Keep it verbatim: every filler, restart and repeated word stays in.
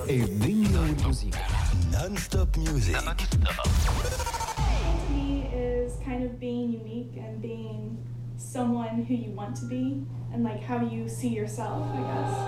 e vegno in musica. Non-stop music. To me is kind of being unique and being someone who you want to be and like how you see yourself, I guess.